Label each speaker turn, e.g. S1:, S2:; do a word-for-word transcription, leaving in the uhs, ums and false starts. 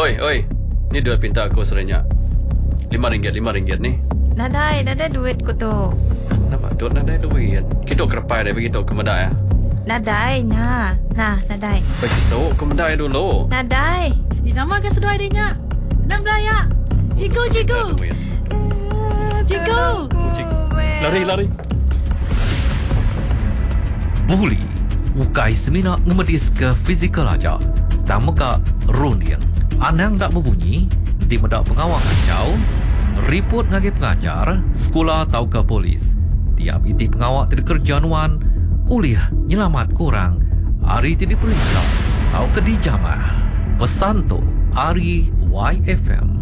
S1: Oi, oi. Ni duit pinta aku sebenarnya. Lima ringgit, lima ringgit ni.
S2: Nadai, nadai duit ko to.
S1: Nama tu nak ada duit. Kita kerepai dia begitu ke medai ya.
S2: Nadai, na. Nah, nadai.
S1: Begitu ke medai dulu.
S2: Nadai.
S3: Dinamakan seduai dia. Enam belaya. Cigu, cigu.
S1: Ada duit.
S3: Cigu.
S1: Lari, lari.
S4: Buli, ukai semina ngemedis ke fizikal aja. Tamuka runding. Anang tak berbunyi, di medak pengawal kacau, report ngagi pengajar, sekolah atau ke polis. Tiap iti pengawal terkerja nuan, ulih nyelamat kurang, hari tidak diperiksa, atau ke dijamah. Pesan tu, Ari Y F M.